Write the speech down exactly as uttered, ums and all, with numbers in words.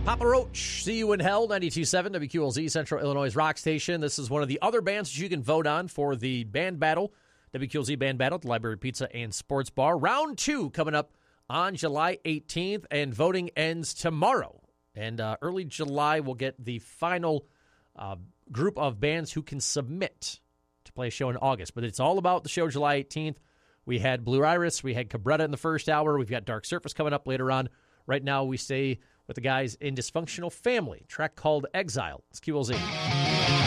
Papa Roach, See You in Hell, ninety-two point seven W Q L Z, Central Illinois' rock station. This is one of the other bands that you can vote on for the band battle, W Q L Z band battle at the Library Pizza and Sports Bar. Round two coming up on July eighteenth, and voting ends tomorrow. And uh, early July, we'll get the final uh, group of bands who can submit to play a show in August. But it's all about the show July eighteenth. We had Blue Iris, we had Cabretta in the first hour, we've got Dark Surface coming up later on. Right now, we stay with the guys in Dysfunctional Family, track called Exile. It's Q L Z.